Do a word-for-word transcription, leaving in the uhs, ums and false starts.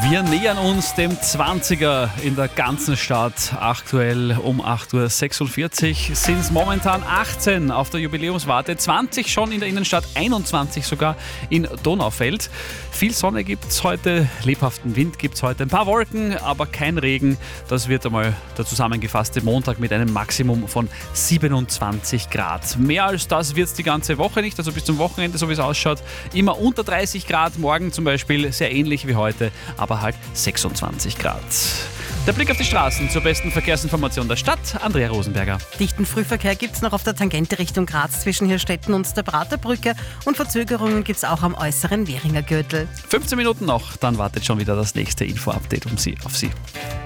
Wir nähern uns dem zwanziger in der ganzen Stadt. Aktuell um acht Uhr sechsundvierzig sind es momentan achtzehn auf der Jubiläumswarte, zwanzig schon in der Innenstadt, einundzwanzig sogar in Donaufeld. Viel Sonne gibt es heute, lebhaften Wind gibt es heute, ein paar Wolken, aber kein Regen. Das wird einmal der zusammengefasste Montag mit einem Maximum von siebenundzwanzig Grad. Mehr als das wird es die ganze Woche nicht, also bis zum Wochenende, so wie es ausschaut, immer unter dreißig Grad. Morgen zum Beispiel sehr ähnlich wie heute, aber halt sechsundzwanzig Grad. Der Blick auf die Straßen zur besten Verkehrsinformation der Stadt. Andrea Rosenberger. Dichten Frühverkehr gibt es noch auf der Tangente Richtung Graz zwischen Hirstetten und der Praterbrücke und Verzögerungen gibt es auch am äußeren Währinger Gürtel. fünfzehn Minuten noch, dann wartet schon wieder das nächste Info-Update um Sie, auf Sie.